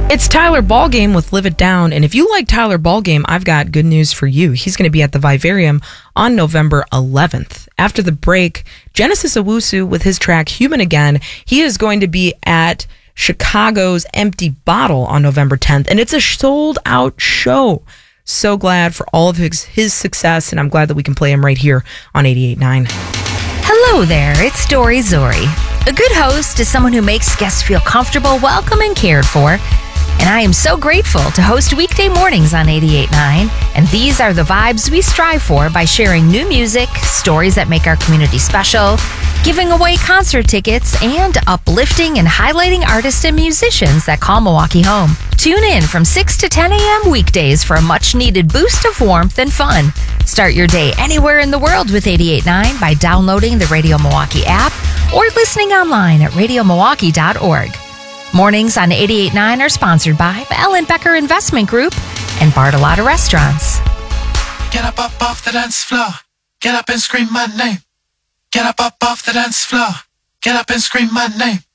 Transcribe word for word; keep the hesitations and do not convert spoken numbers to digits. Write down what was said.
It's Tyler Ballgame with Live It Down, and if you like Tyler Ballgame, I've got good news for you. He's going to be at the Vivarium on November eleventh. After the break, Genesis Owusu with his track Human Again. He is going to be at Chicago's Empty Bottle on November tenth, and it's a sold-out show. So glad for all of his, his success, and I'm glad that we can play him right here on eighty-eight point nine. Hello there, it's Dory Zori. A good host is someone who makes guests feel comfortable, welcome, and cared for. And I am so grateful to host weekday mornings on eighty-eight point nine. And these are the vibes we strive for by sharing new music, stories that make our community special, giving away concert tickets, and uplifting and highlighting artists and musicians that call Milwaukee home. Tune in from six to ten a.m. weekdays for a much-needed boost of warmth and fun. Start your day anywhere in the world with eighty-eight point nine by downloading the Radio Milwaukee app or listening online at radio milwaukee dot org. Mornings on eighty-eight point nine are sponsored by Ellen Becker Investment Group and Bartolotta Restaurants. Get up, up off the dance floor. Get up and scream my name. Get up, up off the dance floor. Get up and scream my name.